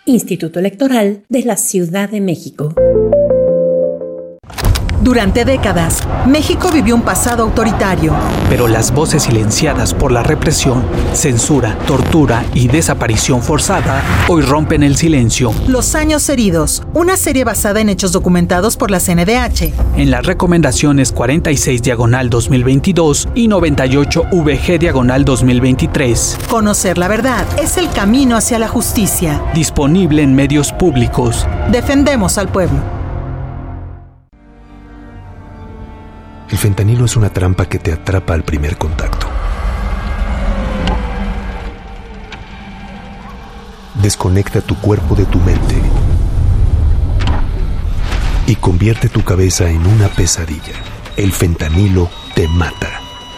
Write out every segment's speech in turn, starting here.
Instituto Electoral de la Ciudad de México. Durante décadas, México vivió un pasado autoritario. Pero las voces silenciadas por la represión, censura, tortura y desaparición forzada hoy rompen el silencio. Los años heridos, una serie basada en hechos documentados por la CNDH. En las recomendaciones 46/2022 y 98VG/2023. Conocer la verdad es el camino hacia la justicia. Disponible en medios públicos. Defendemos al pueblo. El fentanilo es una trampa que te atrapa al primer contacto. Desconecta tu cuerpo de tu mente y convierte tu cabeza en una pesadilla. El fentanilo te mata.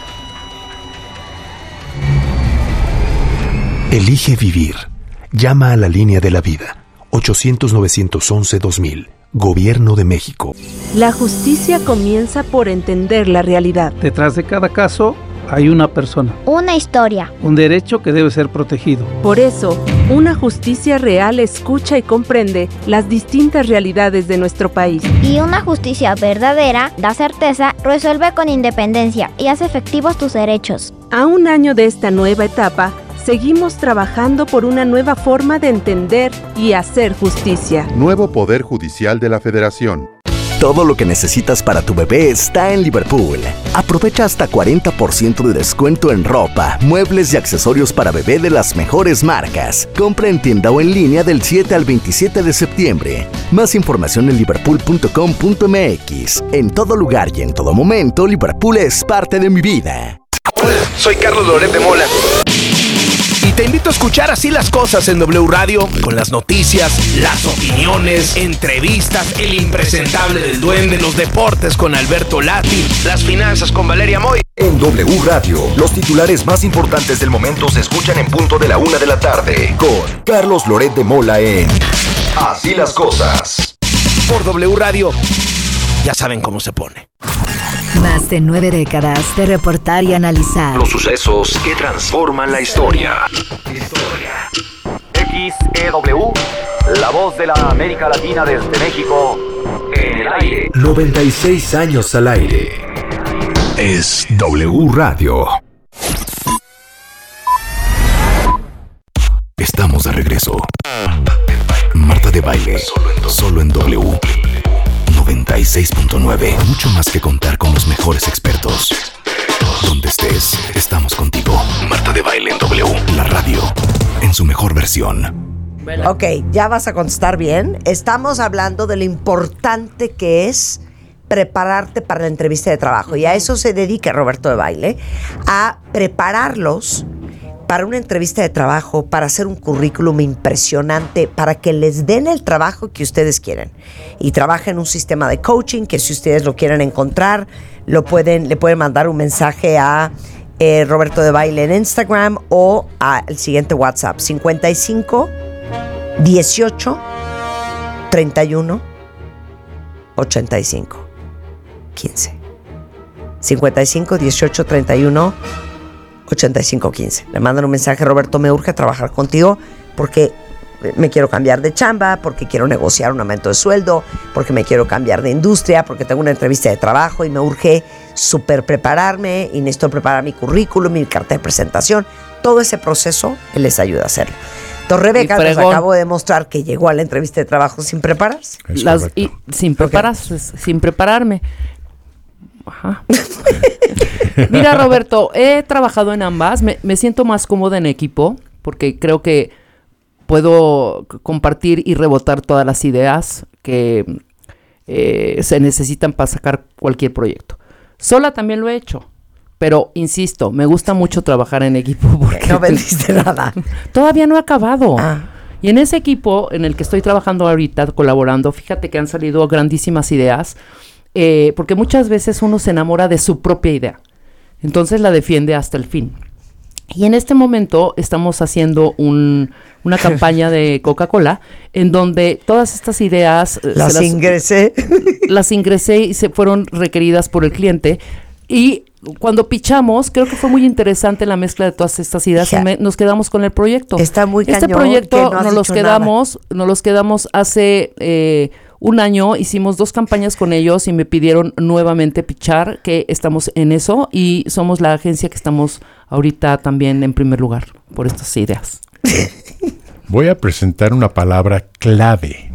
Elige vivir. Llama a la línea de la vida. 800-911-2000. Gobierno de México. La justicia comienza por entender la realidad. Detrás de cada caso hay una persona. Una historia. Un derecho que debe ser protegido. Por eso, una justicia real escucha y comprende las distintas realidades de nuestro país. Y una justicia verdadera da certeza, resuelve con independencia y hace efectivos tus derechos. A un año de esta nueva etapa, seguimos trabajando por una nueva forma de entender y hacer justicia. Nuevo Poder Judicial de la Federación. Todo lo que necesitas para tu bebé está en Liverpool. Aprovecha hasta 40% de descuento en ropa, muebles y accesorios para bebé de las mejores marcas. Compra en tienda o en línea del 7 al 27 de septiembre. Más información en liverpool.com.mx. En todo lugar y en todo momento, Liverpool es parte de mi vida. Hola, soy Carlos Loret de Mola. Y te invito a escuchar Así las Cosas en W Radio, con las noticias, las opiniones, entrevistas, el impresentable del duende, los deportes con Alberto Lati, las finanzas con Valeria Moy. En W Radio, los titulares más importantes del momento se escuchan en punto de la 1 de la tarde, con Carlos Loret de Mola en Así las Cosas. Por W Radio, ya saben cómo se pone. Más de 9 décadas de reportar y analizar los sucesos que transforman la historia. XEW, la voz de la América Latina desde México, en el aire. 96 años al aire. Es W Radio. Estamos de regreso. Marta de Baile, solo en W. 96.9. Mucho más que contar con los mejores expertos. Donde estés, estamos contigo. Marta de Baile en W. La radio, en su mejor versión. Ok, ya vas a contestar bien. Estamos hablando de lo importante que es prepararte para la entrevista de trabajo. Y a eso se dedica Roberto de Baile, a prepararlos para una entrevista de trabajo, para hacer un currículum impresionante, para que les den el trabajo que ustedes quieren. Y trabaja en un sistema de coaching que, si ustedes lo quieren encontrar, le pueden mandar un mensaje a Roberto de Baile en Instagram o al siguiente WhatsApp: 55 18 31 85 15. 55 18 31 8515. Le mandan un mensaje: Roberto, me urge trabajar contigo porque me quiero cambiar de chamba, porque quiero negociar un aumento de sueldo, porque me quiero cambiar de industria, porque tengo una entrevista de trabajo y me urge súper prepararme y necesito preparar mi currículum, mi carta de presentación. Todo ese proceso él les ayuda a hacerlo. Entonces Rebeca nos acabó de demostrar que llegó a la entrevista de trabajo sin prepararse. Sin prepararme. Ajá. Mira, Roberto, he trabajado en ambas. Me siento más cómoda en equipo porque creo que puedo compartir y rebotar todas las ideas que se necesitan para sacar cualquier proyecto. Sola también lo he hecho, pero insisto, me gusta mucho trabajar en equipo porque no vendiste nada. Todavía no he acabado. Y en ese equipo en el que estoy trabajando ahorita, colaborando, fíjate que han salido grandísimas ideas. Porque muchas veces uno se enamora de su propia idea, entonces la defiende hasta el fin. Y en este momento estamos haciendo una campaña de Coca-Cola en donde todas estas ideas las ingresé y se fueron requeridas por el cliente, y cuando pichamos, creo que fue muy interesante la mezcla de todas estas ideas y nos quedamos con el proyecto. Está muy cañón. Este proyecto no nos los quedamos hace un año, hicimos 2 campañas con ellos y me pidieron nuevamente pichar, que estamos en eso y somos la agencia que estamos ahorita también en primer lugar por estas ideas. Voy a presentar una palabra clave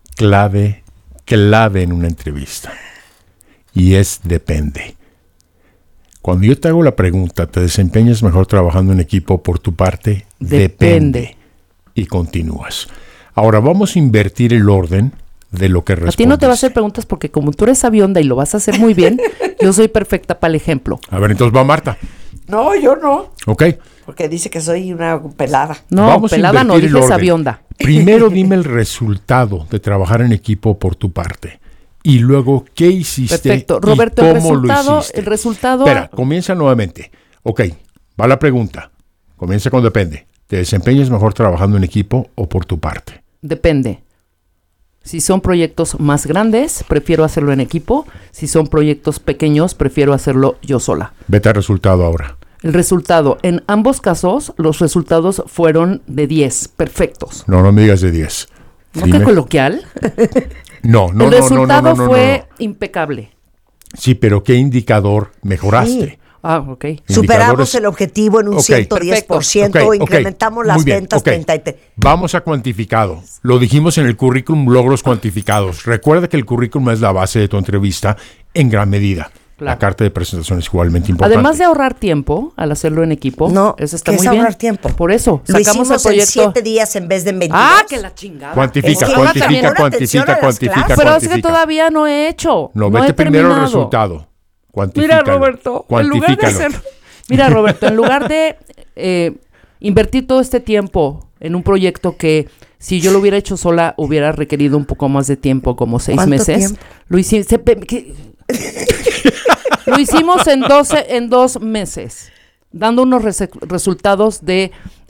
en una entrevista y es depende. Cuando yo te hago la pregunta, ¿te desempeñas mejor trabajando en equipo por tu parte? Depende. Y continúas. Ahora vamos a invertir el orden de lo que respondes. A ti no te va a hacer preguntas porque como tú eres sabionda y lo vas a hacer muy bien, yo soy perfecta para el ejemplo. A ver, entonces va Marta. No, yo no. Ok. Porque dice que soy una pelada. No, vamos pelada no, dije sabionda. Primero dime el resultado de trabajar en equipo por tu parte. Y luego, ¿qué hiciste? Perfecto. Roberto, y cómo lo hiciste? El resultado... Espera, comienza nuevamente. Ok, va la pregunta. Comienza con depende. ¿Te desempeñas mejor trabajando en equipo o por tu parte? Depende. Si son proyectos más grandes, prefiero hacerlo en equipo. Si son proyectos pequeños, prefiero hacerlo yo sola. Vete al resultado ahora. El resultado, en ambos casos, los resultados fueron de 10, perfectos. No me digas de 10. ¿No que coloquial? No. El resultado fue impecable. Sí, pero ¿qué indicador mejoraste? Sí. Ok. Superamos el objetivo en un 110%, incrementamos las ventas 33%. Vamos a cuantificado. Lo dijimos en el currículum, logros cuantificados. Recuerda que el currículum es la base de tu entrevista en gran medida. Claro. La carta de presentación es igualmente importante. Además de ahorrar tiempo al hacerlo en equipo, eso está muy bien. Ahorrar tiempo? Por eso, lo sacamos el proyecto en 7 días en vez de en 22. Que la chingada. Cuantifica. Pero es que todavía no he hecho. No, vete primero el resultado. Mira, Roberto, en lugar de invertir todo este tiempo en un proyecto que si yo lo hubiera hecho sola hubiera requerido un poco más de tiempo, como 6 meses. Lo hicimos en 2 meses, dando unos resultados de...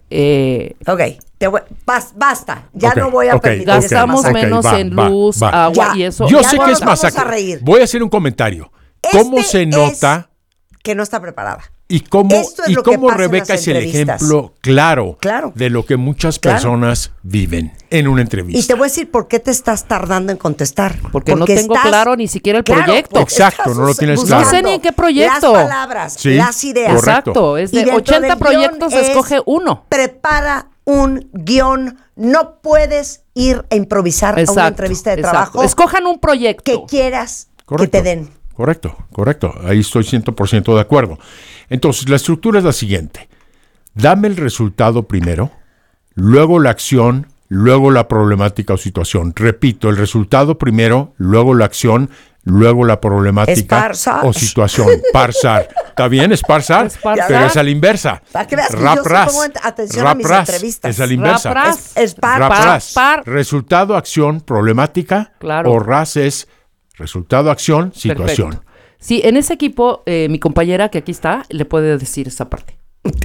basta, ya no voy a permitir. Gastamos menos en luz, agua y eso. Yo sé que es masacre. Voy a hacer un comentario. ¿Cómo se nota que no está preparada? ¿Y cómo Rebeca es el ejemplo claro de lo que muchas personas viven en una entrevista? Y te voy a decir por qué te estás tardando en contestar. Porque no tengo claro ni siquiera el proyecto. Exacto, no lo tienes claro. No sé ni en qué proyecto. Las palabras, las ideas. Exacto, es de 80 proyectos, escoge uno. Prepara un guión. No puedes ir a improvisar a una entrevista de trabajo. Escojan un proyecto que quieras que te den. Correcto. Ahí estoy 100% de acuerdo. Entonces, la estructura es la siguiente. Dame el resultado primero, luego la acción, luego la problemática o situación. Repito, el resultado primero, luego la acción, luego la problemática o situación. Parsar. ¿Está bien? Es parsar, pero es a la inversa. Rap-ras. Atención a mis entrevistas. Es a la inversa. Es par. Resultado, acción, problemática. Claro. O ras es resultado, acción, situación. Perfecto. Sí, en ese equipo, mi compañera que aquí está, le puede decir esa parte.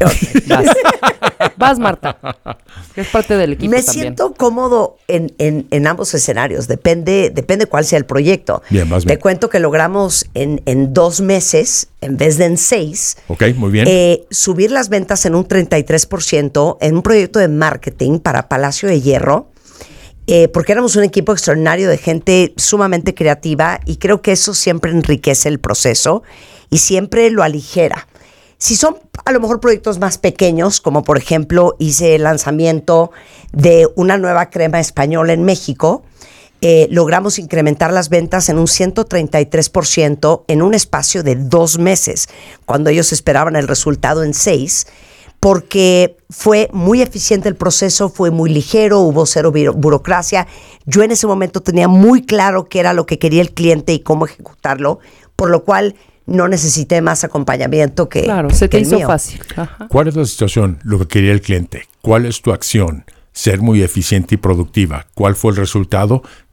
Vas, Marta. Es parte del equipo también. Me siento cómodo en ambos escenarios. Depende cuál sea el proyecto. Bien, más bien. Te cuento que logramos en 2 meses, en vez de en 6, muy bien. subir las ventas en un 33% en un proyecto de marketing para Palacio de Hierro. Porque éramos un equipo extraordinario de gente sumamente creativa y creo que eso siempre enriquece el proceso y siempre lo aligera. Si son a lo mejor proyectos más pequeños, como por ejemplo hice el lanzamiento de una nueva crema española en México, logramos incrementar las ventas en un 133% en un espacio de 2 meses, cuando ellos esperaban el resultado en 6, porque fue muy eficiente el proceso, fue muy ligero, hubo 0 burocracia. Yo en ese momento tenía muy claro qué era lo que quería el cliente y cómo ejecutarlo, por lo cual no necesité más acompañamiento que Claro, se te hizo mío. fácil. Ajá. ¿Cuál es la situación? Lo que quería el cliente. ¿Cuál es tu acción? Ser muy eficiente y productiva. ¿Cuál fue el resultado?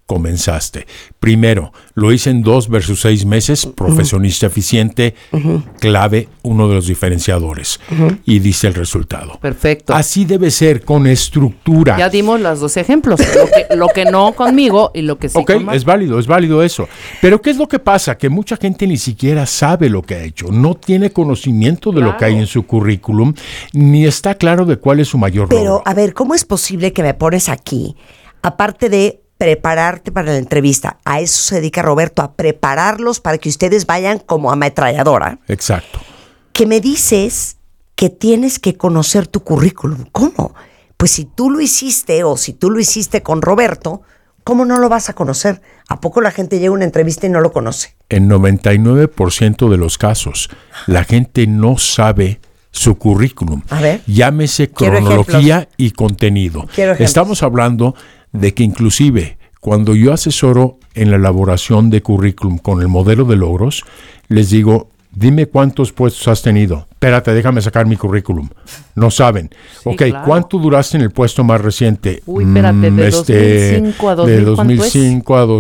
comenzaste. Primero, lo hice en 2 versus 6 meses, profesionista eficiente, clave, uno de los diferenciadores. Y dice el resultado. Perfecto. Así debe ser, con estructura. Ya dimos los 2 ejemplos, lo que no conmigo y lo que sí con Marta. Es válido eso. Pero ¿qué es lo que pasa? Que mucha gente ni siquiera sabe lo que ha hecho, no tiene conocimiento de lo que hay en su currículum, ni está claro de cuál es su mayor logro. Pero, a ver, ¿cómo es posible que me pones aquí, aparte de prepararte para la entrevista, a eso se dedica Roberto, a prepararlos para que ustedes vayan como ametralladora? Exacto. Que me dices que tienes que conocer tu currículum. ¿Cómo? Pues si tú lo hiciste o si tú lo hiciste con Roberto, ¿cómo no lo vas a conocer? ¿A poco la gente llega a una entrevista y no lo conoce? En 99% de los casos, la gente no sabe su currículum. A ver. Llámese cronología y contenido. Estamos hablando de que inclusive cuando yo asesoro en la elaboración de currículum con el modelo de logros, les digo, dime cuántos puestos has tenido. Espérate, déjame sacar mi currículum. No saben. Sí, claro. ¿Cuánto duraste en el puesto más reciente? Uy, espérate, de 2005 a 2000, de 2005 a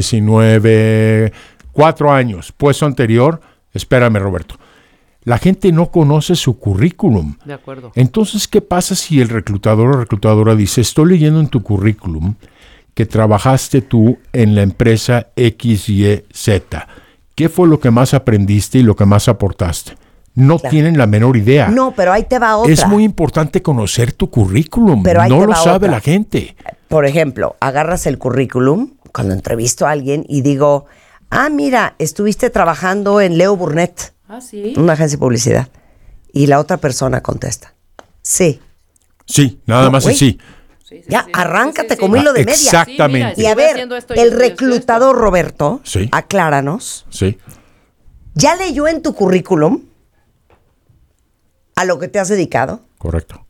2019, 4 años. Puesto anterior, espérame, Roberto. La gente no conoce su currículum. De acuerdo. Entonces, ¿qué pasa si el reclutador o reclutadora dice, estoy leyendo en tu currículum que trabajaste tú en la empresa XYZ? ¿Qué fue lo que más aprendiste y lo que más aportaste? No tienen la menor idea. No, pero ahí te va otra. Es muy importante conocer tu currículum. Pero ahí no te lo va sabe otra. la gente. Por ejemplo, agarras el currículum cuando entrevisto a alguien y digo, mira, estuviste trabajando en Leo Burnett. Sí. Una agencia de publicidad. Y la otra persona contesta, sí. Sí, nada más es sí. Ya, arráncate como hilo de media. Exactamente. Sí, mira, y a ver, el reclutador Roberto, acláranos. Sí. ¿Ya leyó en tu currículum a lo que te has dedicado? Correcto.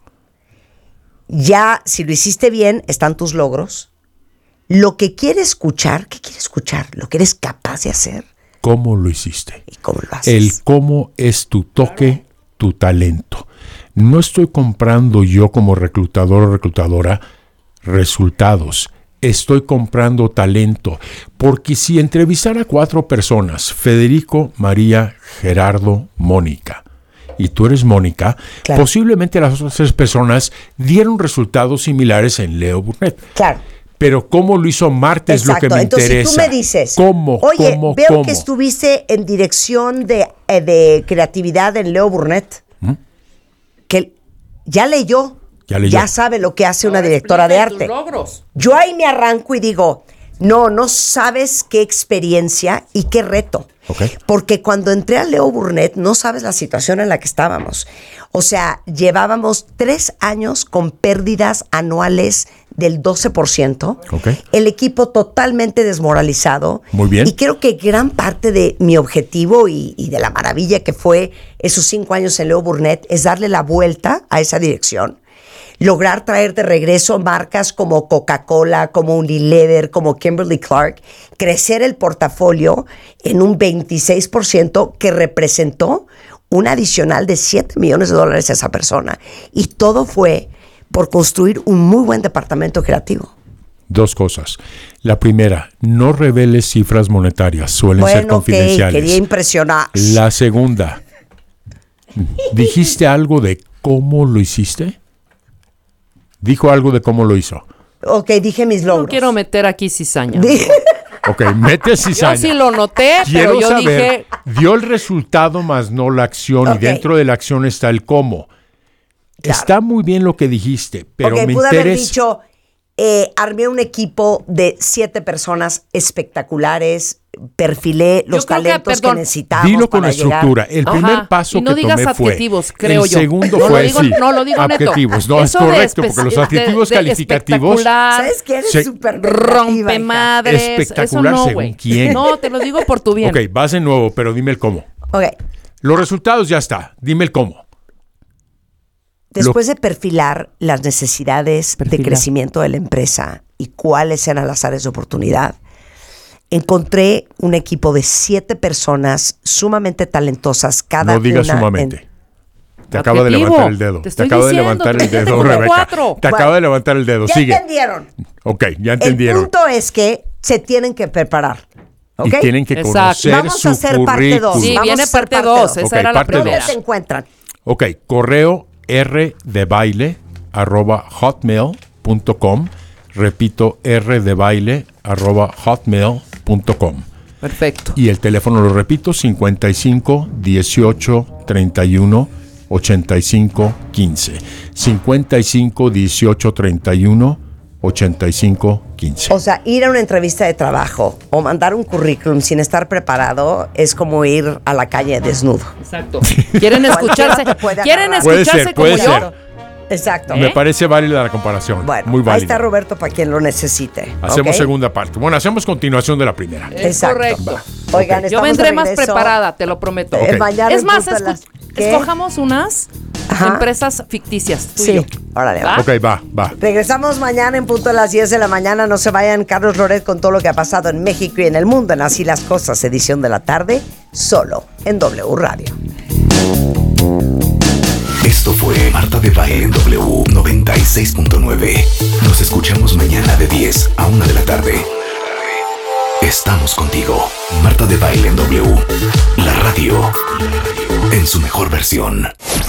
Ya, si lo hiciste bien, están tus logros. Lo que quiere escuchar, ¿qué quiere escuchar? Lo que eres capaz de hacer. ¿Cómo lo hiciste? ¿Y cómo lo haces? El cómo es tu toque, tu talento. No estoy comprando yo como reclutador o reclutadora resultados. Estoy comprando talento. Porque si entrevistara a 4 personas, Federico, María, Gerardo, Mónica, y tú eres Mónica, posiblemente las otras 3 personas dieron resultados similares en Leo Burnett. Claro. Pero cómo lo hizo Marta es lo que me Entonces, interesa. Si tú me dices, ¿Cómo? Veo que estuviste en dirección de creatividad en Leo Burnett. Que ya leyó. Ya sabe lo que hace una directora de arte. Yo ahí me arranco y digo, no sabes qué experiencia y qué reto. Porque cuando entré a Leo Burnett, no sabes la situación en la que estábamos. O sea, llevábamos 3 años con pérdidas anuales del 12%. El equipo totalmente desmoralizado. Muy bien. Y creo que gran parte de mi objetivo y de la maravilla que fue esos 5 años en Leo Burnett es darle la vuelta a esa dirección. Lograr traer de regreso marcas como Coca-Cola, como Unilever, como Kimberly-Clark, crecer el portafolio en un 26% que representó un adicional de $7 millones a esa persona. Y todo fue por construir un muy buen departamento creativo. 2 cosas. La primera, no reveles cifras monetarias, suelen ser confidenciales. Quería impresionar. La segunda, ¿dijiste algo de cómo lo hiciste? ¿Dijo algo de cómo lo hizo? Ok, dije mis logros. No quiero meter aquí cizaña. Ok, mete cizaña. Yo sí lo noté, Quiero pero yo saber, dije... dio el resultado más no la acción, y dentro de la acción está el cómo. Claro. Está muy bien lo que dijiste, pero me pude interesa... haber dicho, armé un equipo de 7 personas espectaculares, perfilé los talentos que necesitábamos. Dilo con estructura. El primer paso que tomé fue... No digas adjetivos, creo yo. El segundo fue, no lo digo neto. Adjetivos, no, es correcto, porque los adjetivos calificativos... ¿Sabes qué? Eres súper rompemadres. Espectacular, eso no, según quién. No, te lo digo por tu bien. Ok, vas de nuevo, pero dime el cómo. Ok. Los resultados ya está, dime el cómo. Después de perfilar las necesidades de crecimiento de la empresa y cuáles eran las áreas de oportunidad, encontré un equipo de 7 personas sumamente talentosas, cada una. No digas sumamente. Te acaba de levantar el dedo. Te acaba de levantar el dedo, Rebeca. Te acaba de levantar el dedo. Ya sigue. entendieron. Ok, ya entendieron. El punto es que se tienen que preparar. ¿Okay? Y tienen que conocer Vamos a hacer su parte 2. currículum. Sí, viene parte 2. Esa era la primera. ¿Dónde se encuentran? Ok, correo rdebaile@hotmail.com. Repito, rdebaile@hotmail.com. Perfecto. Y el teléfono, lo repito, 55 18 31 85 15. 55 18 31 85 15. O sea, ir a una entrevista de trabajo o mandar un currículum sin estar preparado es como ir a la calle desnudo. Exacto. ¿Quieren escucharse? Puede como yo? ser. Exacto. Me parece válida la comparación. Bueno, muy válida. ahí está Roberto para quien lo necesite. Hacemos ¿ok? segunda parte. Bueno, hacemos continuación de la primera. Exacto. Correcto. Oigan, Yo vendré más preparada, te lo prometo. Mañana Es más, ¿qué? escojamos unas empresas ficticias. Tú y yo. Órale, ¿va? Ok, va. Regresamos mañana en punto de las 10 de la mañana. No se vayan. Carlos Loret con todo lo que ha pasado en México y en el mundo en Así las Cosas, edición de la tarde, solo en W Radio. Esto fue Marta de Baile en W 96.9. Nos escuchamos mañana de 10 a 1 de la tarde. Estamos contigo. Marta de Baile en W. La radio en su mejor versión.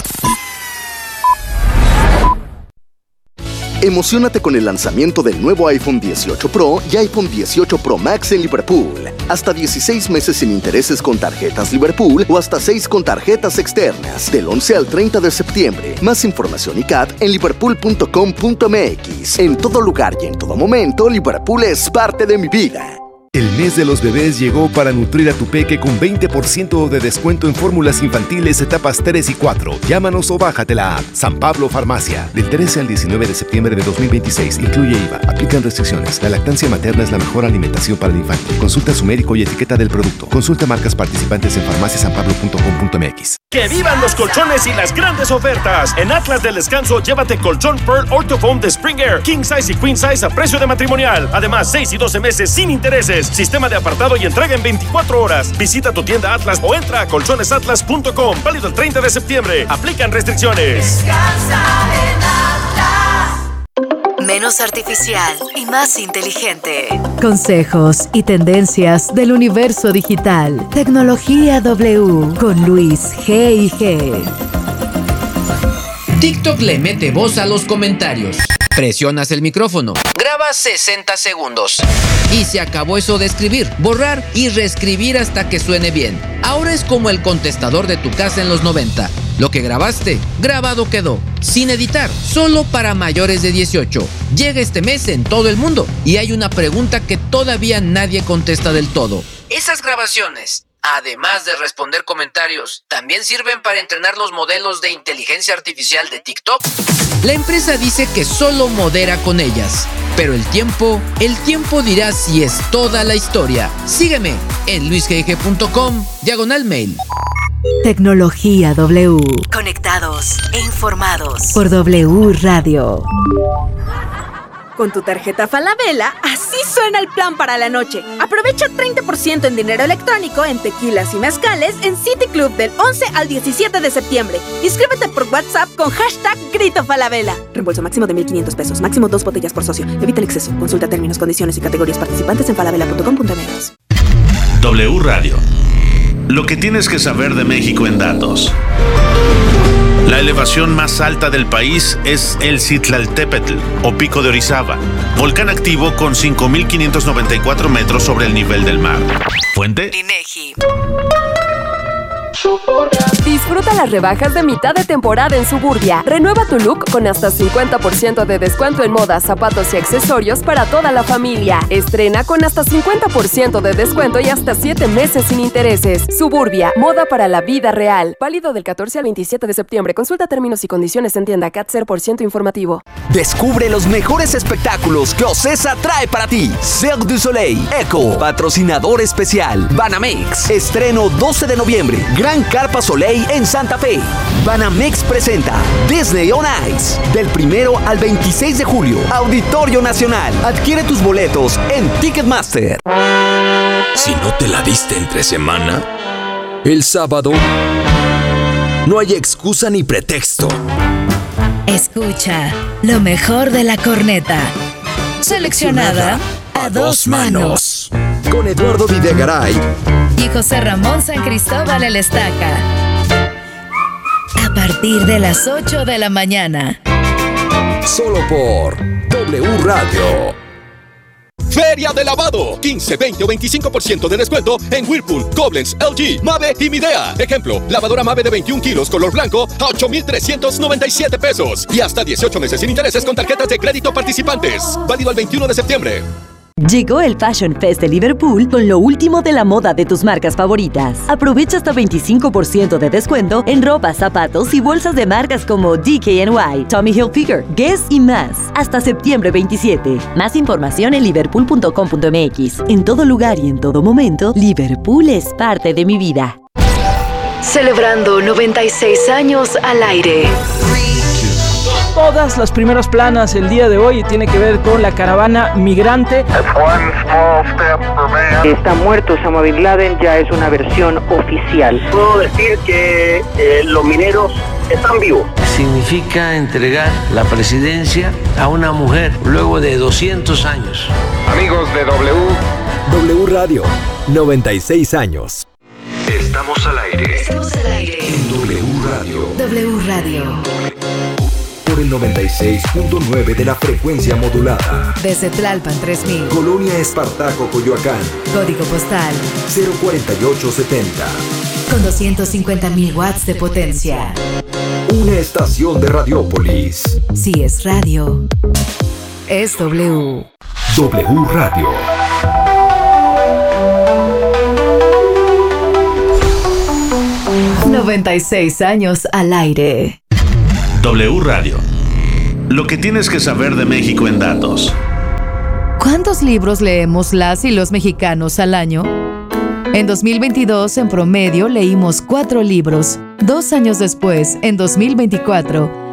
Emociónate con el lanzamiento del nuevo iPhone 18 Pro y iPhone 18 Pro Max en Liverpool. Hasta 16 meses sin intereses con tarjetas Liverpool o hasta 6 con tarjetas externas. Del 11 al 30 de septiembre. Más información y CAT en liverpool.com.mx. En todo lugar y en todo momento, Liverpool es parte de mi vida. El mes de los bebés llegó para nutrir a tu peque con 20% de descuento en fórmulas infantiles etapas 3 y 4. Llámanos o bájate la app. San Pablo Farmacia. Del 13 al 19 de septiembre de 2026. Incluye IVA. Aplican restricciones. La lactancia materna es la mejor alimentación para el infante. Consulta a su médico y etiqueta del producto. Consulta marcas participantes en farmaciasanpablo.com.mx. ¡Que vivan los colchones y las grandes ofertas! En Atlas del Descanso, llévate colchón Pearl Orthofoam de Spring Air, King Size y Queen Size a precio de matrimonial. Además, 6 y 12 meses sin intereses. Sistema de apartado y entrega en 24 horas. Visita tu tienda Atlas o entra a colchonesatlas.com. Válido el 30 de septiembre. Aplican restricciones. Descansa en Atlas. Menos artificial y más inteligente. Consejos y tendencias del universo digital. Tecnología W con Luis G&G. TikTok le mete voz a los comentarios. Presionas el micrófono, grabas 60 segundos y se acabó eso de escribir, borrar y reescribir hasta que suene bien. Ahora es como el contestador de tu casa en los 90. Lo que grabaste, grabado quedó, sin editar, solo para mayores de 18. Llega este mes en todo el mundo y hay una pregunta que todavía nadie contesta del todo. ¿Esas grabaciones, además de responder comentarios, también sirven para entrenar los modelos de inteligencia artificial de TikTok? La empresa dice que solo modera con ellas, pero el tiempo dirá si es toda la historia. Sígueme en luisgg.com/mail. Tecnología W. Conectados e informados por W Radio. Con tu tarjeta Falabella, así suena el plan para la noche. Aprovecha 30% en dinero electrónico en tequilas y mezcales en City Club del 11 al 17 de septiembre. Inscríbete por WhatsApp con hashtag Grito Falabella. Reembolso máximo de $1,500. Máximo 2 botellas por socio. Evita el exceso. Consulta términos, condiciones y categorías participantes en falabella.com.mx. W Radio. Lo que tienes que saber de México en datos. La elevación más alta del país es el Citlaltépetl, o Pico de Orizaba, volcán activo con 5.594 metros sobre el nivel del mar. ¿Fuente? INEGI. Disfruta las rebajas de mitad de temporada en Suburbia. Renueva tu look con hasta 50% de descuento en moda, zapatos y accesorios para toda la familia. Estrena con hasta 50% de descuento y hasta 7 meses sin intereses. Suburbia, moda para la vida real. Válido del 14 al 27 de septiembre. Consulta términos y condiciones en tienda CAT 0% informativo. Descubre los mejores espectáculos que Ocesa trae para ti. Cirque du Soleil, Echo, patrocinador especial, Banamex. Estreno 12 de noviembre. Gran Carpa Soleil en Santa Fe. Banamex presenta Disney on Ice. Del 1 al 26 de julio. Auditorio Nacional. Adquiere tus boletos en Ticketmaster. Si no te la diste entre semana, el sábado, no hay excusa ni pretexto. Escucha lo mejor de la corneta. Seleccionada a dos manos. Con Eduardo Videgaray y José Ramón San Cristóbal el Estaca. A partir de las 8 de la mañana. Solo por W Radio. Feria de lavado. 15, 20 o 25% de descuento en Whirlpool, Koblenz, LG, Mave y Midea. Ejemplo, lavadora Mave de 21 kilos color blanco a 8,397 pesos. Y hasta 18 meses sin intereses con tarjetas de crédito participantes. Válido el 21 de septiembre. Llegó el Fashion Fest de Liverpool con lo último de la moda de tus marcas favoritas. Aprovecha hasta 25% de descuento en ropa, zapatos y bolsas de marcas como DKNY, Tommy Hilfiger, Guess y más. Hasta septiembre 27. Más información en liverpool.com.mx. En todo lugar y en todo momento, Liverpool es parte de mi vida. Celebrando 96 años al aire. Todas las primeras planas el día de hoy tiene que ver con la caravana migrante. Está muerto Osama Bin Laden, ya es una versión oficial. Puedo decir que los mineros están vivos. Significa entregar la presidencia a una mujer luego de 200 años. Amigos de W Radio, 96 años. Estamos al aire. Estamos al aire. En W Radio. W Radio. Por el 96.9 de la frecuencia modulada. Desde Tlalpan 3000. Colonia Espartaco, Coyoacán. Código postal 04870. Con 250,000 watts de potencia. Una estación de Radiópolis. Si es radio, es W. W Radio. ¡96 años al aire! W Radio. Lo que tienes que saber de México en datos. ¿Cuántos libros leemos las y los mexicanos al año? En 2022, en promedio, leímos 4 libros. 2 años después, en 2024,